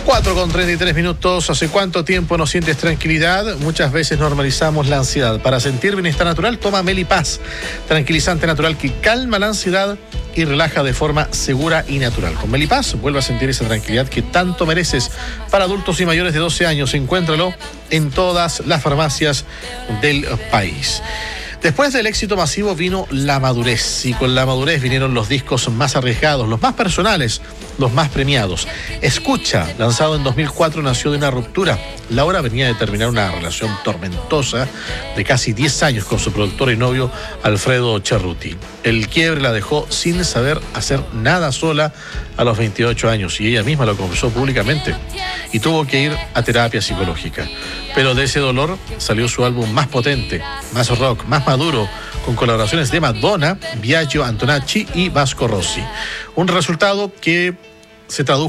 4:33. ¿Hace cuánto tiempo no sientes tranquilidad? Muchas veces normalizamos la ansiedad. Para sentir bienestar natural, toma Melipaz, tranquilizante natural que calma la ansiedad y relaja de forma segura y natural. Con Melipaz vuelve a sentir esa tranquilidad que tanto mereces. Para adultos y mayores de 12 años, encuéntralo en todas las farmacias del país. Después del éxito masivo vino la madurez, y con la madurez vinieron los discos más arriesgados, los más personales, los más premiados. Escucha, lanzado en 2004, nació de una ruptura. Laura venía de terminar una relación tormentosa de casi 10 años con su productor y novio Alfredo Cerruti. El quiebre la dejó sin saber hacer nada sola a los 28 años, y ella misma lo confesó públicamente, y tuvo que ir a terapia psicológica. Pero de ese dolor salió su álbum más potente, más rock, más maduro, con colaboraciones de Madonna, Biagio Antonacci y Vasco Rossi. Un resultado que se tradujo